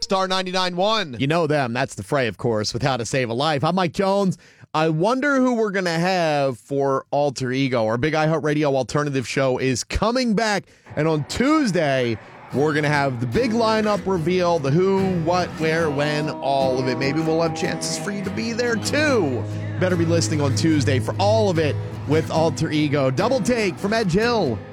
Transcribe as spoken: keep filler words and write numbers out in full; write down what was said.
Star ninety-nine point one. You know them. That's the Fray, of course, with How to Save a Life. I'm Mike Jones. I wonder who we're going to have for Alter Ego. Our big iHeartRadio alternative show is coming back. And on Tuesday, we're going to have the big lineup reveal, the who, what, where, when, all of it. Maybe we'll have chances for you to be there, too. Better be listening on Tuesday for all of it with Alter Ego. Double Take from Edge Hill.